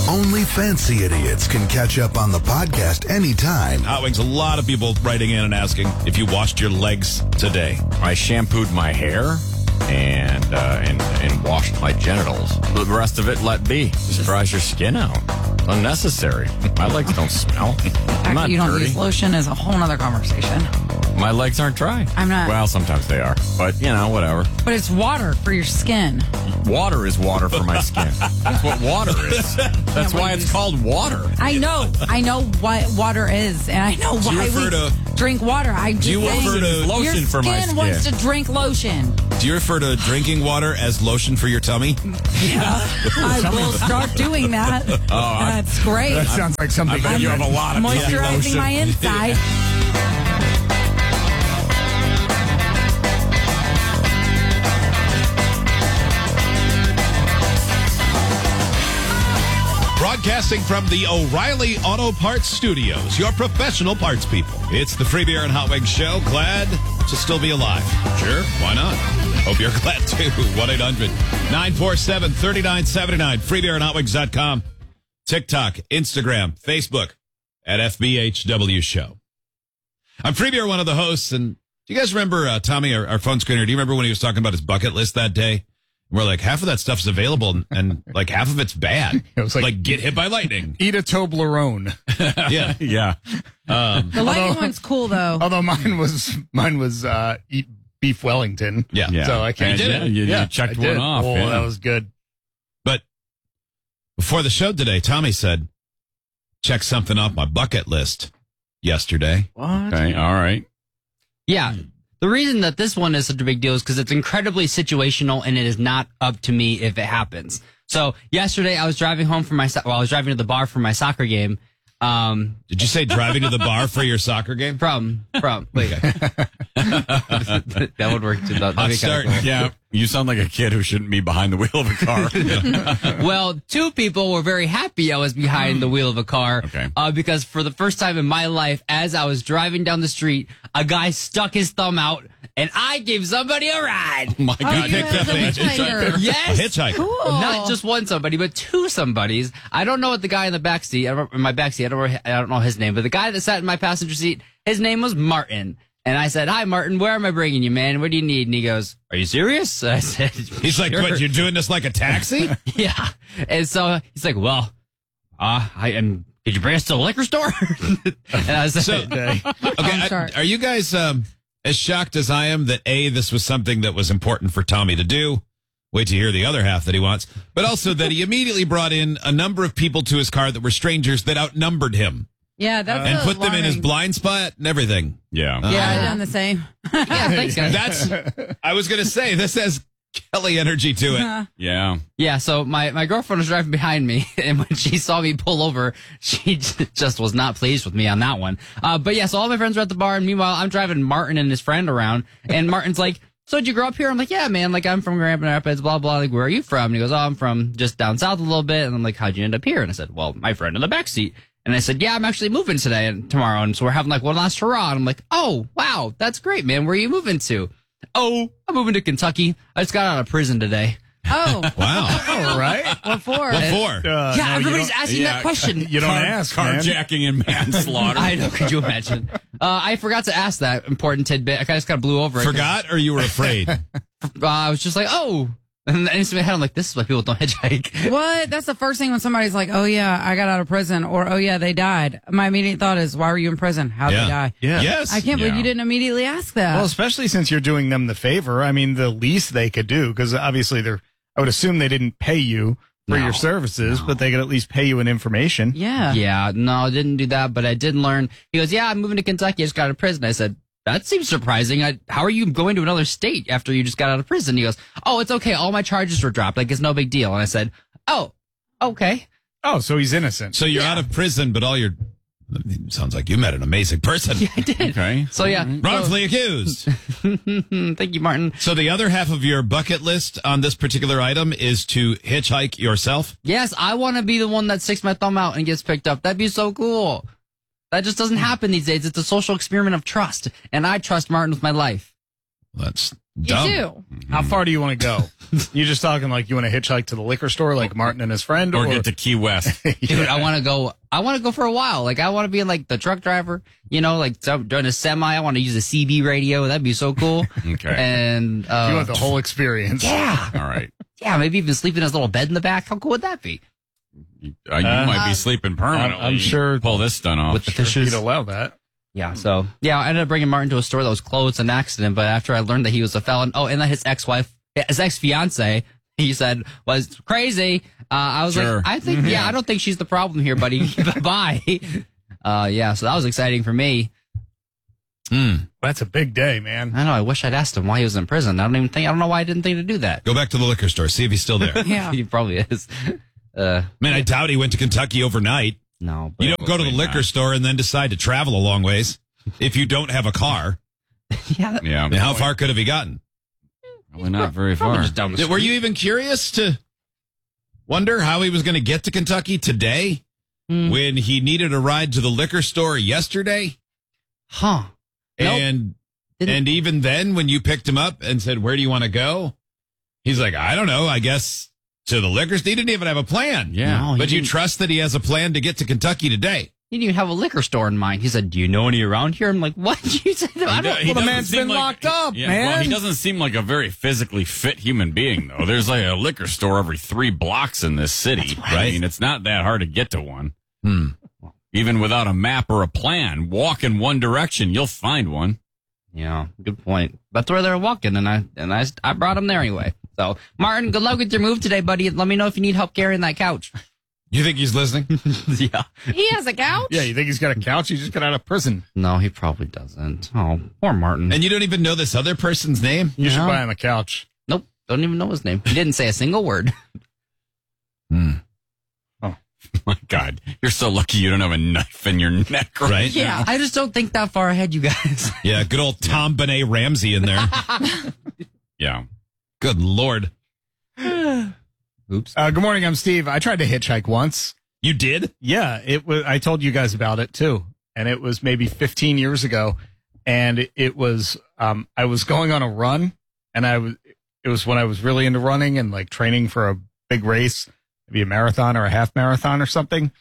Only fancy idiots can catch up on the podcast anytime. Hot Wings, a lot of people writing in and asking if you washed your legs today. I shampooed my hair and washed my genitals. The rest of it, let be. Just dries your skin out. Unnecessary. My legs don't smell. I'm not you don't dirty. use lotion is a whole nother conversation. My legs aren't dry. I'm not. Well, sometimes they are, but whatever. But it's water for your skin. Water is water for my skin. That's what water is. That's why it's called water. I know what water is, and I know why we drink water. Do you refer to lotion your for my skin skin? wants to drink lotion. Do you refer to drinking water as lotion for your tummy? Yeah, I will start doing that. That's great. That sounds like something I bet you have a lot of moisturizing my inside. Broadcasting from the O'Reilly Auto Parts Studios, your professional parts people. It's the Free Beer and Hot Wings Show. Glad to still be alive. Sure, why not? Hope you're glad too. 1-800-947-3979. FreeBeerandHotWings.com. TikTok, Instagram, Facebook at FBHW Show. I'm Free Beer, one of the hosts, and do you guys remember Tommy, our phone screener? Do you remember when he was talking about his bucket list that day? We're like, half of that stuff's available, and like half of it's bad. It was like get hit by lightning. Eat a Toblerone. Yeah. Yeah. The lightning one's cool though. Although mine was eat beef Wellington. Yeah. So I can't. You checked I did. one off. Oh, yeah. that was good. But before the show today, Tommy said, check something off my bucket list yesterday. What? Okay, all right. Yeah. The reason that this one is such a big deal is because it's incredibly situational and it is not up to me if it happens. So yesterday I was driving home from I was driving to the bar for my soccer game. Did you say driving to the bar for your soccer game? Wait. That would work too. Hot start. Cool. Yeah, you sound like a kid who shouldn't be behind the wheel of a car. Well, two people were very happy I was behind the wheel of a car. Okay. Because for the first time in my life, as I was driving down the street, a guy stuck his thumb out and I gave somebody a ride. Oh my God. you Picked up were a the hitchhiker. Yes. A hitchhiker. Cool. Not just one somebody, but two somebodies. I don't know what the guy in the backseat, in my backseat, I don't know his name, but the guy that sat in my passenger seat, his name was Martin. And I said, "Hi, Martin, where am I bringing you, man? What do you need?" And he goes, "Are you serious?" I said, He's like, "Sure." what, you're doing this like a taxi? Yeah. And so he's like, "Well, did you bring us to the liquor store?" And I was like, Okay, are you guys as shocked as I am that A, this was something that was important for Tommy to do? Wait to hear the other half that he wants. But also that he immediately brought in a number of people to his car that were strangers that outnumbered him. Yeah, that's And put them in his alarming. blind spot and everything. Yeah. Yeah, I done the same. "Yeah, thanks, guys." I was going to say, this has Kelly energy to it. Yeah. Yeah, so my girlfriend was driving behind me, and when she saw me pull over, she just was not pleased with me on that one. But yeah, so all my friends were at the bar, and meanwhile, I'm driving Martin and his friend around, and Martin's like, "So did you grow up here?" I'm like, "Yeah, man, like I'm from Grand Rapids, blah, blah." Like, "Where are you from?" And he goes, "Oh, I'm from just down south a little bit." And I'm like, "How'd you end up here?" And I said, "Well, my friend in the backseat." And I said, "Yeah, I'm actually moving today and tomorrow. And so we're having like one last hurrah." And I'm like, "Oh, wow, that's great, man. Where are you moving to?" "Oh, I'm moving to Kentucky. I just got out of prison today." Oh, Wow. All right. what for? What for? Yeah, everybody's asking that question. You don't ask, man. Carjacking and manslaughter. I know. Could you imagine? I forgot to ask that important tidbit. I just kind of blew over it. Forgot or you were afraid? I was just like, "Oh." And then in my head, I'm like, "This is why people don't hitchhike." What? That's the first thing when somebody's like, "Oh yeah, I got out of prison," or "Oh yeah, they died." My immediate thought is, "Why were you in prison? How'd they die?" Yeah. Yes. I can't believe you didn't immediately ask that. Well, especially since you're doing them the favor. I mean, the least they could do, because obviously I would assume they didn't pay you for your services, but they could at least pay you an information. yeah. Yeah, no, I didn't do that, but I did learn. He goes, "Yeah, I'm moving to Kentucky. I just got out of prison." I said, "That seems surprising. How are you going to another state after you just got out of prison?" He goes, "Oh, it's okay. All my charges were dropped. Like, it's no big deal." And I said, "Oh, okay." Oh, so he's innocent. So you're out of prison, but all your... Sounds like you met an amazing person. Yeah, I did. Okay. So, yeah. Wrongfully accused. Thank you, Martin. So the other half of your bucket list on this particular item is to hitchhike yourself? Yes, I want to be the one that sticks my thumb out and gets picked up. That'd be so cool. That just doesn't happen these days. It's a social experiment of trust, and I trust Martin with my life. That's You dumb. do. How far do you want to go? You just talking like you want to hitchhike to the liquor store like Martin and his friend? Or get to Key West. Dude, I want to go for a while. Like, I want to be like the truck driver, like during a semi. I want to use a CB radio. That'd be so cool. Okay. And, You want the whole experience. yeah. All right. Yeah, maybe even sleep in his little bed in the back. How cool would that be? You might be sleeping permanently. I'm sure Pull this stunt off. With the Sure, fishes. you'd allow that. Yeah, so, I ended up bringing Martin to a store that was closed, an accident, but after I learned that he was a felon, and that his ex-fiance, he said, was crazy. I was Sure. like, I don't think she's the problem here, buddy. Bye. So that was exciting for me. That's a big day, man. I know, I wish I'd asked him why he was in prison. I don't know why I didn't think to do that. Go back to the liquor store. See if he's still there. Yeah. He probably is. Man, I doubt he went to Kentucky overnight. No. But You don't go to the liquor store and then decide to travel a long ways if you don't have a car. yeah, Yeah. I mean, how far could have he gotten? Probably not very probably far. just down the street. Were you even curious to wonder how he was going to get to Kentucky today when he needed a ride to the liquor store yesterday? Huh. Nope. And Didn't- even then, when you picked him up and said, "Where do you want to go?" He's like, "I don't know. I guess to the liquor store." He didn't even have a plan. Yeah. No, he But you didn't- trust that he has a plan to get to Kentucky today. He didn't even have a liquor store in mind. He said, "Do you know any around here?" I'm like, "What?" You said, "I don't." Well, the doesn't man's seem been locked up, Well, man. he doesn't seem like a very physically fit human being, though. There's like a liquor store every 3 blocks in this city. right. I mean, it's not that hard to get to one. Hmm. Even without a map or a plan, walk in one direction, you'll find one. Yeah, good point. That's where they're walking, and I brought him there anyway. So, Martin, good luck with your move today, buddy. Let me know if you need help carrying that couch. You think he's listening? Yeah. He has a couch. Yeah, you think he's got a couch? He just got out of prison. No, he probably doesn't. Oh, poor Martin. And you don't even know this other person's name? You should No. buy him a couch. Nope, don't even know his name. He didn't say a single word. My God, you're so lucky you don't have a knife in your neck right Yeah. I just don't think that far ahead, you guys. Yeah, good old Tom Benet Ramsey in there. Yeah. Good Lord. Oops. Good morning. I'm Steve. I tried to hitchhike once. You did? Yeah, it was. I told you guys about it too, and it was maybe 15 years ago. And it was. I was going on a run, and it was when I was really into running and like training for a big race, maybe a marathon or a half marathon or something.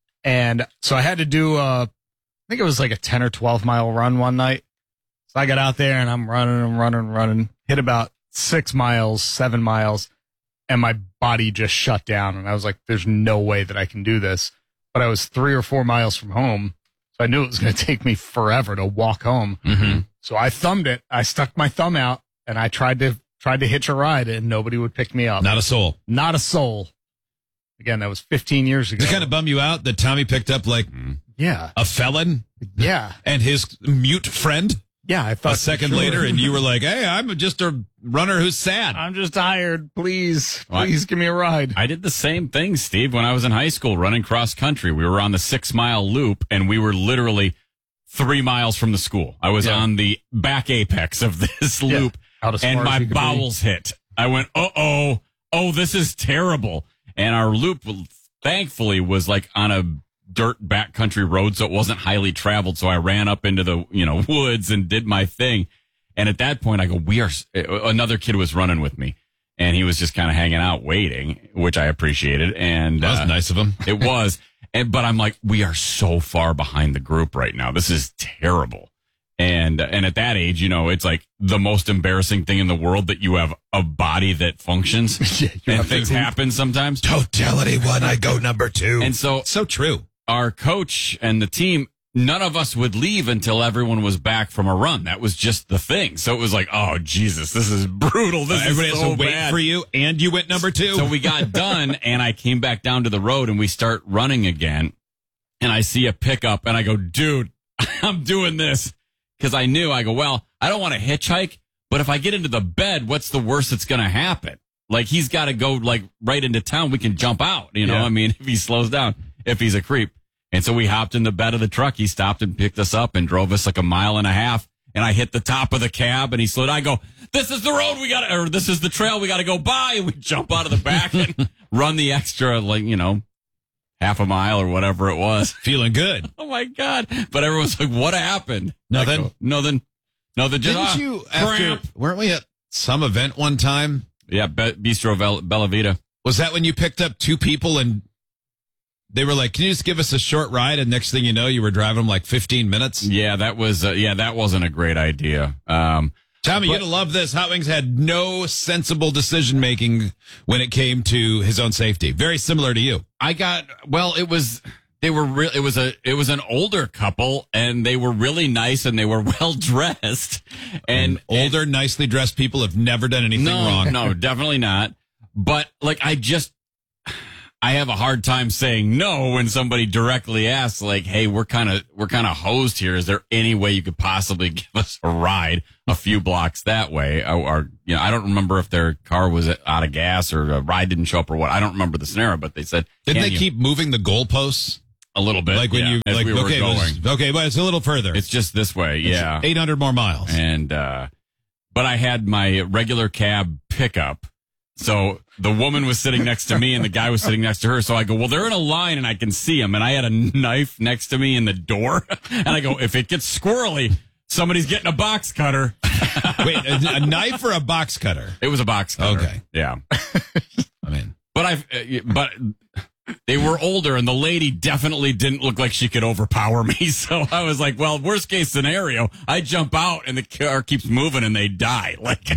And so I had to do. I think it was like a 10 or 12 mile run one night. So I got out there and I'm running, hit about 6 miles, 7 miles. And my body just shut down. And I was like, there's no way that I can do this. But I was 3 or 4 miles from home. So I knew it was going to take me forever to walk home. Mm-hmm. So I thumbed it. I stuck my thumb out and I tried to hitch a ride and nobody would pick me up. Not a soul. Not a soul. Again, that was 15 years ago. Does it kind of bum you out that Tommy picked up like Yeah. a felon Yeah. and his mute friend Yeah. I thought a second sure. later and you were like, "Hey, I'm just a runner who's sad." I'm just tired. Please What? give me a ride. I did the same thing, Steve, when I was in high school running cross country. We were on the 6 mile loop and we were literally 3 miles from the school. I was Yeah. on the back apex of this loop Out as and far as my you could be. bowels hit. I went, oh, this is terrible. And our loop, thankfully, was like on a dirt backcountry road, so it wasn't highly traveled. So I ran up into the woods and did my thing. And at that point, I go, another kid was running with me, and he was just kind of hanging out, waiting, which I appreciated. And That was nice of him. it was. But I'm like, we are so far behind the group right now. This is terrible. And at that age, it's like the most embarrassing thing in the world that you have a body that functions and things happen sometimes. Don't tell anyone I go number 2. And so true. our coach and the team, none of us would leave until everyone was back from a run. That was just the thing. So it was like, oh, Jesus, this is brutal. This Everybody is has so to wait bad. for you, and you went number 2. So we got done, and I came back down to the road, and we start running again. And I see a pickup, and I go, dude, I'm doing this. Because I go, well, I don't want to hitchhike, but if I get into the bed, what's the worst that's going to happen? Like, he's got to go, like, right into town. We can jump out, Yeah. I mean, if he slows down, if he's a creep. And so we hopped in the bed of the truck. He stopped and picked us up and drove us like a mile and a half. And I hit the top of the cab and he slowed. I go, this is the road or this is the trail we got to go by. And we jump out of the back and run the extra, half a mile or whatever it was. Feeling good. Oh my God. But everyone's like, what happened? Nothing? I go, nothing. No, the Didn't you, weren't we at some event one time? Yeah, Bistro Bella Vita. Was that when you picked up two people and they were like, can you just give us a short ride? And next thing you know, you were driving them like 15 minutes. Yeah, that wasn't a great idea. Tommy, you'd love this. Hot Wings had no sensible decision making when it came to his own safety. Very similar to you. It was an older couple, and they were really nice, and they were well dressed. And older, nicely dressed people have never done anything wrong. No, definitely not. But like, I have a hard time saying no when somebody directly asks, like, "Hey, we're kind of hosed here. Is there any way you could possibly give us a ride a few blocks that way?" Or I don't remember if their car was out of gas or a ride didn't show up or what. I don't remember the scenario, but they said, didn't they keep moving the goalposts a little bit? Like when as we were going. But it's a little further. It's just this way, yeah, 800 more miles. And but I had my regular cab pickup. So the woman was sitting next to me and the guy was sitting next to her. So I go, well, they're in a line and I can see them. And I had a knife next to me in the door. And I go, if it gets squirrely, somebody's getting a box cutter. Wait, a knife or a box cutter? It was a box cutter. Okay. Yeah. I mean, but they were older and the lady definitely didn't look like she could overpower me. So I was like, well, worst case scenario, I jump out and the car keeps moving and they die. Like,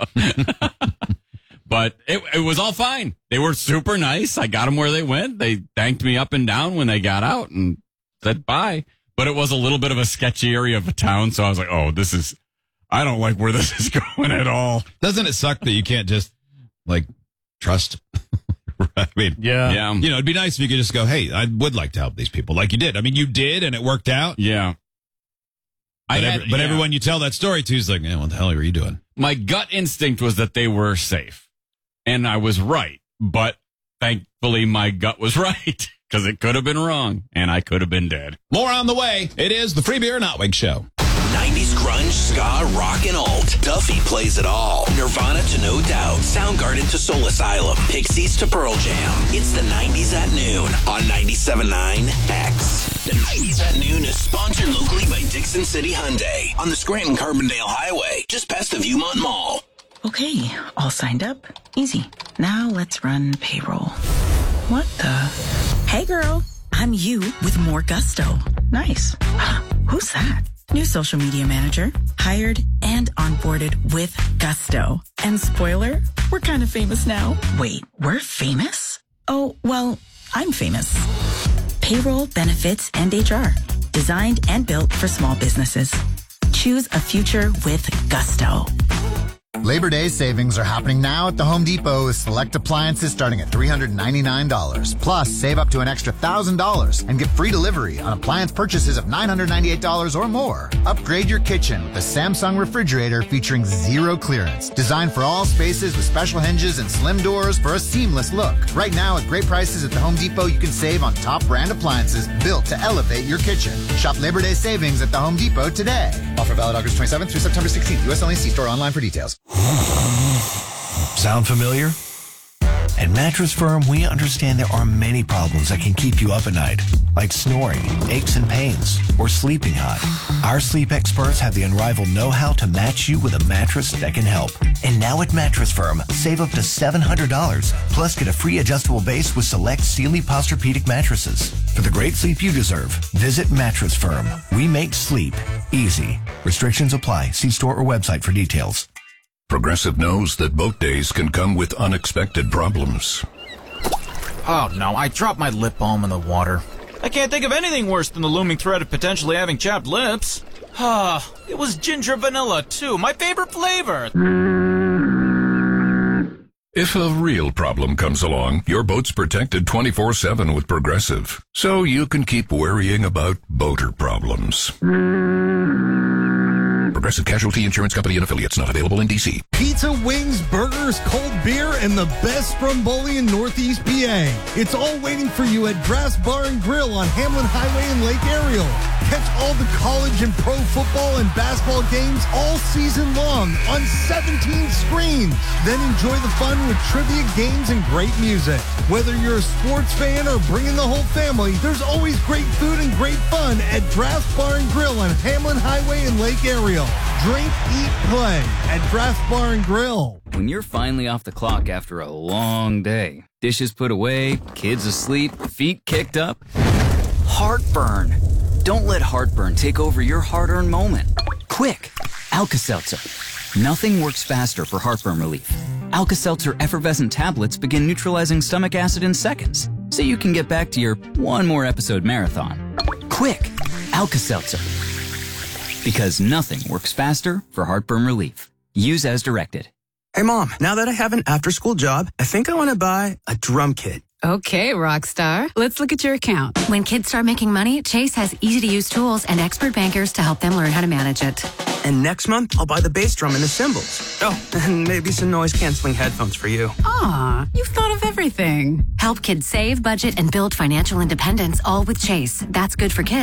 But it was all fine. They were super nice. I got them where they went. They thanked me up and down when they got out and said bye. But it was a little bit of a sketchy area of a town. So I was like, I don't like where this is going at all. Doesn't it suck that you can't just trust? I mean, yeah. It'd be nice if you could just go, hey, I would like to help these people like you did. I mean, you did and it worked out. Yeah. But everyone you tell that story to is like, what the hell are you doing? My gut instinct was that they were safe. And I was right, but thankfully my gut was right because it could have been wrong and I could have been dead. More on the way. It is the Free Beer and Hot Wings Show. 90s grunge, ska, rock, and alt. Duffy plays it all. Nirvana to No Doubt. Soundgarden to Soul Asylum. Pixies to Pearl Jam. It's the 90s at noon on 97.9 X. The 90s at noon is sponsored locally by Dixon City Hyundai on the Scranton-Carbondale Highway, just past the Viewmont Mall. Okay, all signed up. Easy. Now let's run payroll. What the? Hey girl, I'm you with more gusto. Nice. Who's that? New social media manager. Hired and onboarded with gusto. And spoiler, we're kind of famous now. Wait, we're famous? Oh, well, I'm famous. Payroll, benefits, and HR. Designed and built for small businesses. Choose a future with gusto. Labor Day savings are happening now at the Home Depot with select appliances starting at $399. Plus, save up to an extra $1,000 and get free delivery on appliance purchases of $998 or more. Upgrade your kitchen with a Samsung refrigerator featuring zero clearance. Designed for all spaces with special hinges and slim doors for a seamless look. Right now, at great prices at the Home Depot, you can save on top brand appliances built to elevate your kitchen. Shop Labor Day savings at the Home Depot today. Offer valid August 27th through September 16th. U.S. only. See store online for details. Sound familiar? At Mattress Firm, we understand there are many problems that can keep you up at night, like snoring, aches and pains, or sleeping hot. Our sleep experts have the unrivaled know-how to match you with a mattress that can help. And now at Mattress Firm, save up to $700, plus get a free adjustable base with select Sealy Posturepedic mattresses. For the great sleep you deserve, visit Mattress Firm. We make sleep easy. Restrictions apply. See store or website for details. Progressive knows that boat days can come with unexpected problems. Oh no, I dropped my lip balm in the water. I can't think of anything worse than the looming threat of potentially having chapped lips. It was ginger vanilla too, my favorite flavor. If a real problem comes along, your boat's protected 24/7 with Progressive, so you can keep worrying about boater problems. Progressive Casualty Insurance Company and Affiliates, not available in D.C. Pizza, wings, burgers, cold beer, and the best Stromboli in Northeast PA. It's all waiting for you at Grass Bar and Grill on Hamlin Highway in Lake Ariel. Catch all the college and pro football and basketball games all season long on 17 screens. Then enjoy the fun with trivia, games, and great music. Whether you're a sports fan or bringing the whole family, there's always great food and great fun at Draft Bar and Grill on Hamlin Highway in Lake Ariel. Drink, eat, play at Draft Bar and Grill. When you're finally off the clock after a long day, dishes put away, kids asleep, feet kicked up, heartburn. Don't let heartburn take over your hard-earned moment. Quick, Alka-Seltzer. Nothing works faster for heartburn relief. Alka-Seltzer effervescent tablets begin neutralizing stomach acid in seconds, so you can get back to your one more episode marathon. Quick, Alka-Seltzer. Because nothing works faster for heartburn relief. Use as directed. Hey, Mom, now that I have an after-school job, I think I want to buy a drum kit. Okay, Rockstar. Let's look at your account. When kids start making money, Chase has easy-to-use tools and expert bankers to help them learn how to manage it. And next month, I'll buy the bass drum and the cymbals. Oh, and maybe some noise-canceling headphones for you. Aw, you've thought of everything. Help kids save, budget, and build financial independence, all with Chase. That's good for kids.